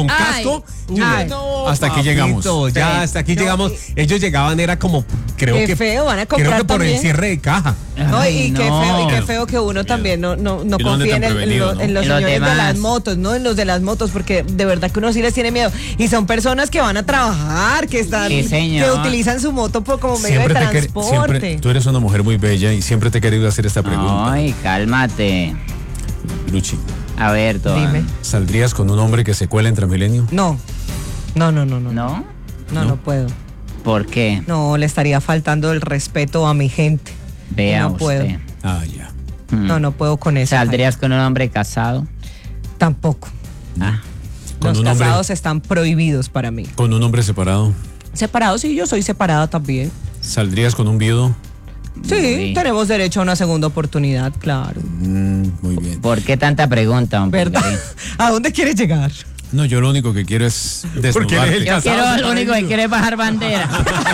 con casco. No, hasta aquí llegamos. Ya, hasta aquí llegamos. Ellos llegaban, era como, creo Qué que feo, van a comprar creo que por también. el cierre de caja. No, y no. qué feo que uno también no dónde confíe tan prevenido, ¿no? en los En los señores de demás. las motos, ¿no? En los de las motos, porque de verdad que uno sí les tiene miedo. Y son personas que van a trabajar, que están, Sí, señor. que utilizan su moto como medio de transporte. Tú eres una mujer muy bella y siempre te he querido hacer esta pregunta. Ay, cálmate. Luchi, A ver, Toa. Dime. ¿saldrías con un hombre que se cuela en Transmilenio? No, no ¿No? puedo. ¿Por qué? No, le estaría faltando el respeto a mi gente. Vea no puedo. usted. Ah, ya. No puedo con eso. ¿Saldrías con un hombre casado? Tampoco. Ah. Con Los un hombre, casados están prohibidos para mí. con un hombre separado. Separados, sí, yo soy separada también. ¿Saldrías con un viudo? Sí, Muy- tenemos derecho a una segunda oportunidad, claro. Muy bien. ¿Por qué tanta pregunta, don ¿Verdad? Pulgarín? ¿A dónde quieres llegar? No, yo lo único que quiero es Porque eres el desnudarte. Yo casado. quiero, lo único que quiero es bajar bandera.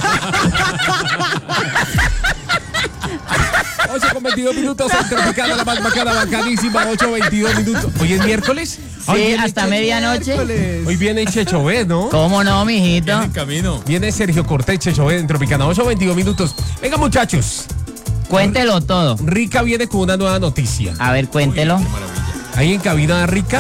8:22 minutos en Tropicana, la más bacana, bacanísima. 8:22 minutos. ¿Hoy es miércoles? Hoy Sí, viene hasta Checho. medianoche. Hoy viene Checho B, ¿no? ¿Cómo no, mijito? En camino. Viene Sergio Cortés, Checho B en Tropicana. 8:22 minutos. Venga, muchachos. Cuéntelo todo. Rica viene con una nueva noticia. A ver, cuéntelo. Ahí en cabina Rica.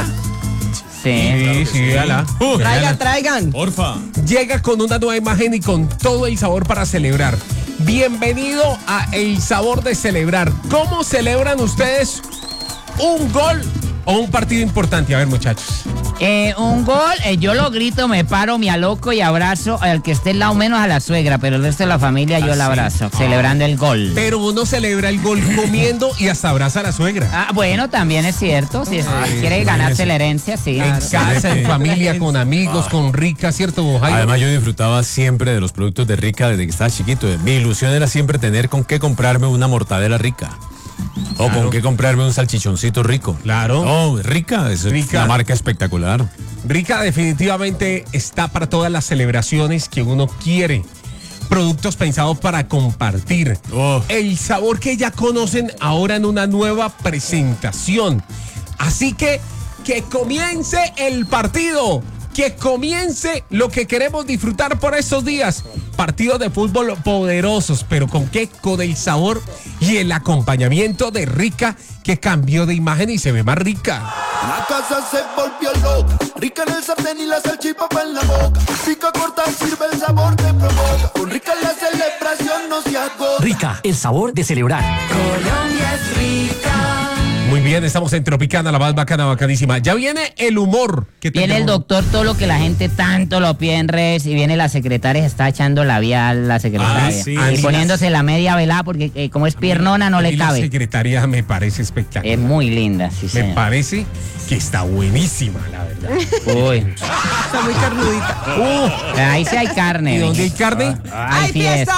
Sí. Sí, véala. Traigan. Porfa. Llega con una nueva imagen y con todo el sabor para celebrar. Bienvenido a El Sabor de Celebrar. ¿Cómo celebran ustedes un gol o un partido importante? A ver, muchachos. Un gol, yo lo grito, me paro, me aloco y abrazo al que esté al lado, menos a la suegra, pero el resto de la familia yo la abrazo, celebrando el gol. Pero uno celebra el gol comiendo y hasta abraza a la suegra. Ah, bueno, también es cierto, si quiere ganarse la herencia, sí. En casa, en familia, con amigos, con Rica, ¿cierto, Jaime? Además, yo disfrutaba siempre de los productos de Rica desde que estaba chiquito. Mi ilusión era siempre tener con qué comprarme una mortadela rica. O con qué comprarme un salchichoncito rico. Claro. Oh, Rica, es Rica. una marca espectacular. Rica definitivamente está para todas las celebraciones que uno quiere. Productos pensados para compartir. Oh. El sabor que ya conocen ahora en una nueva presentación. Así que comience el partido. Que comience lo que queremos disfrutar por estos días. Partidos de fútbol poderosos, pero ¿con qué? Con el sabor y el acompañamiento de Rica, que cambió de imagen y se ve más rica. La casa se volvió loca, Rica en el sartén y la salchipapa en la boca. Pica corta, sirve el sabor que provoca. Con Rica la celebración no se agota. Rica, el sabor de celebrar. Colombia es rica. Muy bien, estamos en Tropicana, la más bacana, bacanísima. Ya viene el humor. Que Viene el tenemos. doctor, todo lo que la gente tanto lo pide en redes, y viene la secretaria, está echando labial la secretaria. sí. Y poniéndose la media velada porque como es piernona no Y le la cabe. secretaria me parece espectacular. Es muy linda, sí, Me señor. parece que está buenísima, la verdad. Uy, Está muy carnudita. ahí sí hay carne. ¿Y dónde hay carne? Hay fiesta.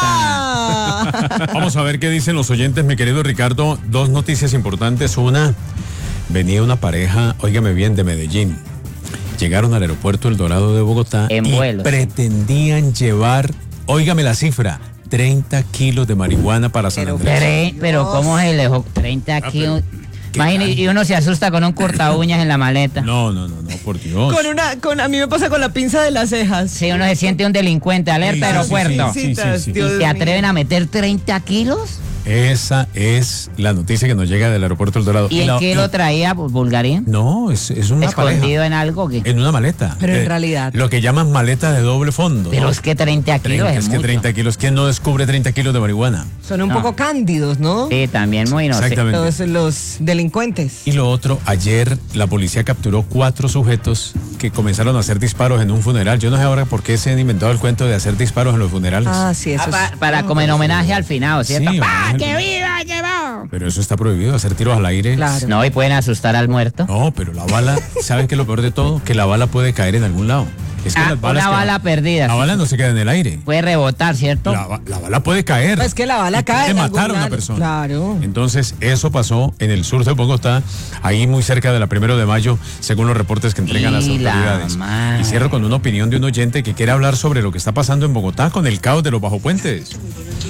Vamos a ver qué dicen los oyentes, mi querido Ricardo. Dos noticias importantes. Una, venía una pareja, óigame bien, de Medellín. Llegaron al aeropuerto El Dorado de Bogotá En y vuelos. pretendían llevar, óigame la cifra, 30 kilos de marihuana para San Andrés. Pero ¿cómo se le dejó 30 kilos? Imagínate, y uno se asusta con un corta uñas en la maleta. No, por Dios. A mí me pasa con la pinza de las cejas. Sí, uno se siente un delincuente, alerta aeropuerto. sí. Dios ¿Se mío. atreven a meter 30 kilos? Esa es la noticia que nos llega del aeropuerto El Dorado. ¿Y en qué lo traía Bulgarín? No, es una ¿Escondido pareja. en algo? ¿Qué? En una maleta. Pero en realidad. Lo que llaman maleta de doble fondo. Pero ¿no? es que 30 kilos es Es que mucho. 30 kilos. ¿Quién no descubre 30 kilos de marihuana? Son un No. poco cándidos, ¿no? Sí, también muy inocente. Exactamente. Todos los delincuentes. Y lo otro, ayer la policía capturó 4 sujetos que comenzaron a hacer disparos en un funeral. Yo no sé ahora por qué se han inventado el cuento de hacer disparos en los funerales. Ah, sí, eso es. Para como en homenaje al finado, ¿cierto? Sí, ¡Pa, homenaje que al viva, llevó! Pero eso está prohibido, hacer tiros al aire. Claro. No, y pueden asustar al muerto. No, pero la bala, ¿saben qué es lo peor de todo? Que la bala puede caer en algún lado. Es que las balas una bala perdida. La bala no se queda en el aire. Puede rebotar, ¿cierto? La bala puede caer. Es que la bala Y cae puede en matar algún a una lado. persona. Claro. Entonces, eso pasó en el sur de Bogotá, ahí muy cerca de la 1 de mayo, según los reportes que entregan las Y la autoridades. madre. Y cierro con una opinión de un oyente que quiere hablar sobre lo que está pasando en Bogotá con el caos de los bajopuentes.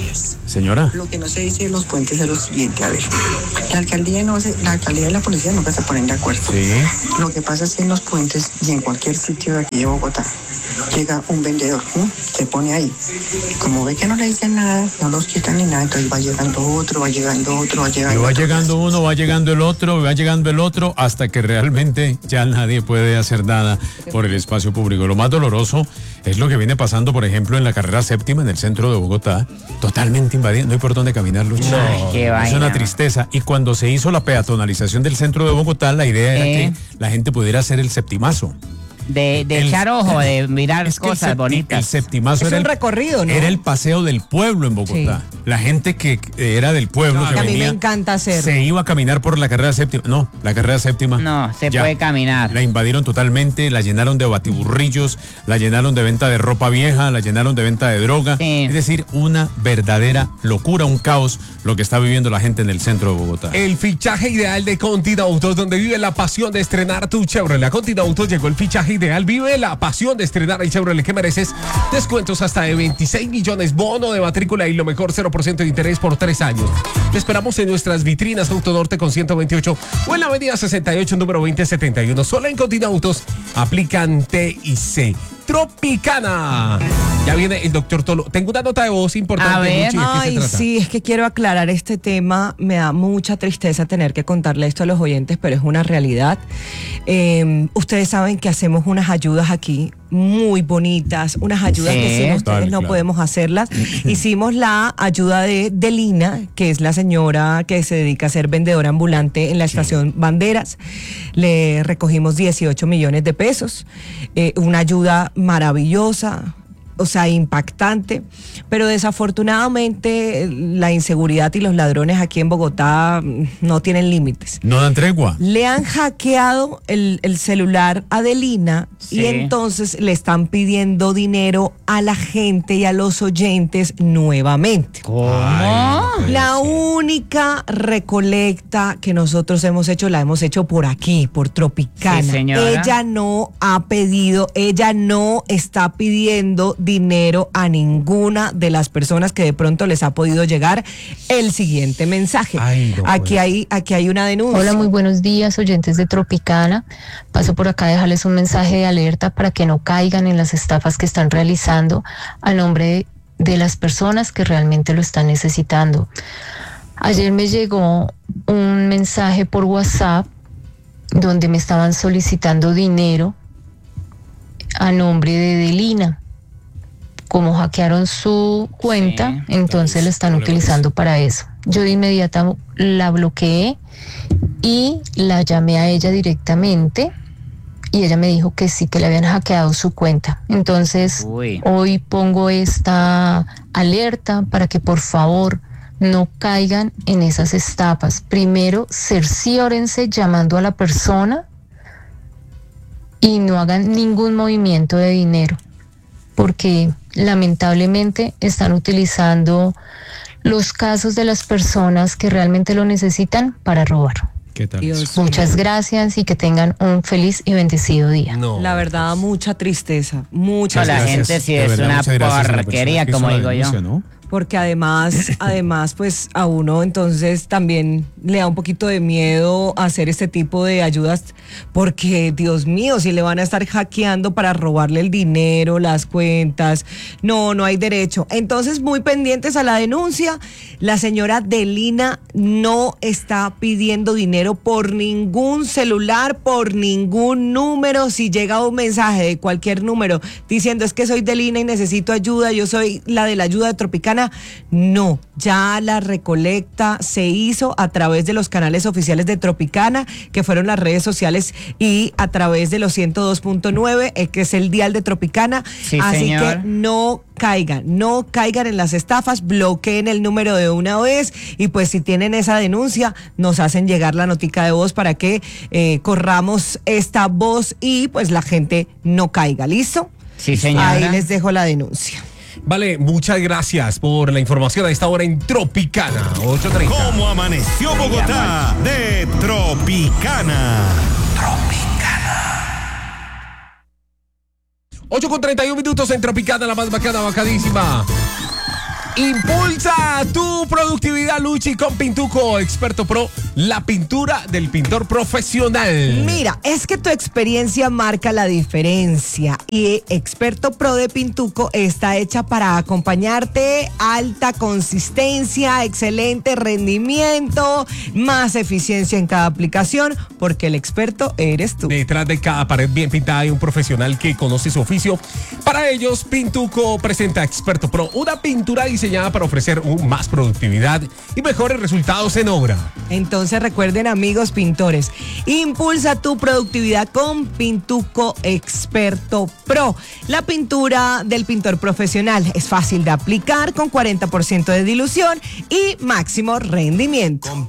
Señora. Lo que no se dice de los puentes es lo siguiente, a ver, la alcaldía y la policía nunca se ponen de acuerdo. Sí. Lo que pasa es que en los puentes y en cualquier sitio de aquí de Bogotá llega un vendedor, se pone ahí. Como ve que no le dicen nada, no los quitan ni nada, entonces va llegando otro, va llegando otro, va llegando Y va otro. llegando uno, va llegando el otro, va llegando el otro, hasta que realmente ya nadie puede hacer nada por el espacio público. Lo más doloroso es lo que viene pasando, por ejemplo, en la carrera séptima, en el centro de Bogotá, totalmente invadida, no hay por dónde caminar, Lucha. Qué Es vaina. una tristeza. Y cuando se hizo la peatonalización del centro de Bogotá, la idea era que la gente pudiera hacer el septimazo. De echar ojo, de mirar Es que el cosas El bonitas. septimazo Es era un recorrido, ¿no? Era el paseo del pueblo en Bogotá. La gente que era del pueblo, Que que a mí me venía, encanta hacer. se iba a caminar por la carrera séptima. No, la carrera séptima. No, se ya, puede caminar. La invadieron totalmente, la llenaron de batiburrillos, la llenaron de venta de ropa vieja, la llenaron de venta de droga. Sí. Es decir, una verdadera locura, un caos lo que está viviendo la gente en el centro de Bogotá. El fichaje ideal de Continental Autos, donde vive la pasión de estrenar tu Chevrolet. A Continental Autos llegó el fichaje ideal. Vive la pasión de estrenar el Chevrolet que mereces. Descuentos hasta de 26 millones, bono de matrícula y lo mejor, 0% de interés por 3 años. Te esperamos en nuestras vitrinas Autonorte con 128 o en la avenida 68, número 2071. Solo en Continental Autos aplican T y C. Tropicana. Ya viene el doctor Tolo. Tengo una nota de voz importante. A ver. Luchi, ¿de qué se Ay, trata? sí, es que quiero aclarar este tema. Me da mucha tristeza tener que contarle esto a los oyentes, pero es una realidad. Ustedes saben que hacemos unas ayudas aquí muy bonitas, unas ayudas Sí. que sin ustedes Dale, no claro. podemos hacerlas. Hicimos la ayuda de Delina, que es la señora que se dedica a ser vendedora ambulante en la estación Banderas. Le recogimos 18 millones de pesos. Una ayuda maravillosa, o sea, impactante, pero desafortunadamente la inseguridad y los ladrones aquí en Bogotá no tienen límites. No dan tregua. Le han hackeado el celular a Adelina Sí. y entonces le están pidiendo dinero a la gente y a los oyentes nuevamente. ¿Cómo? La única recolecta que nosotros hemos hecho, la hemos hecho por aquí, por Tropicana. Sí, señora. Ella no ha pedido, ella no está pidiendo dinero a ninguna de las personas que de pronto les ha podido llegar el siguiente mensaje. Ay, no aquí hay una denuncia. Hola, muy buenos días, oyentes de Tropicana. Paso por acá a dejarles un mensaje de alerta para que no caigan en las estafas que están realizando a nombre de las personas que realmente lo están necesitando. Ayer me llegó un mensaje por WhatsApp donde me estaban solicitando dinero a nombre de Delina. Como hackearon su cuenta, Sí, entonces la están utilizando para eso. Yo de inmediato la bloqueé y la llamé a ella directamente y ella me dijo que sí, que le habían hackeado su cuenta. Entonces, Uy. hoy pongo esta alerta para que por favor no caigan en esas estafas. Primero, cerciórense llamando a la persona y no hagan ningún movimiento de dinero, porque lamentablemente están utilizando los casos de las personas que realmente lo necesitan para robar. ¿Qué tal? Dios Muchas mío. gracias y que tengan un feliz y bendecido día. No. La verdad, mucha tristeza, mucha No, la tristeza. gente sí De es verdad, una muchas gracias a la persona porquería, que hizo como la digo yo. denuncia, ¿no? Porque además, pues a uno entonces también le da un poquito de miedo hacer este tipo de ayudas, porque Dios mío, si le van a estar hackeando para robarle el dinero, las cuentas, no hay derecho. Entonces, muy pendientes a la denuncia, la señora Delina no está pidiendo dinero por ningún celular, por ningún número. Si llega un mensaje de cualquier número diciendo es que soy Delina y necesito ayuda, yo soy la de la ayuda de Tropicana, no, ya la recolecta se hizo a través de los canales oficiales de Tropicana, que fueron las redes sociales, y a través de los 102.9, que es el dial de Tropicana. Sí, así señor. que no caigan en las estafas, bloqueen el número de una vez y pues si tienen esa denuncia nos hacen llegar la notica de voz para que corramos esta voz y pues la gente no caiga. ¿Listo? Sí, señora. Ahí les dejo la denuncia. Vale, muchas gracias por la información a esta hora en Tropicana 8:30. ¿Cómo amaneció Bogotá? De Tropicana. 8:31 en Tropicana, la más bacana, bacadísima. Impulsa tu productividad, Luchi, con Pintuco Experto Pro, la pintura del pintor profesional. Mira, es que tu experiencia marca la diferencia y Experto Pro de Pintuco está hecha para acompañarte, alta consistencia, excelente rendimiento, más eficiencia en cada aplicación, porque el experto eres tú. Detrás de cada pared bien pintada hay un profesional que conoce su oficio. Para ellos, Pintuco presenta Experto Pro, una pintura diseñada para ofrecer más productividad y mejores resultados en obra. Entonces recuerden, amigos pintores, impulsa tu productividad con Pintuco Experto Pro. La pintura del pintor profesional es fácil de aplicar con 40% de dilución y máximo rendimiento.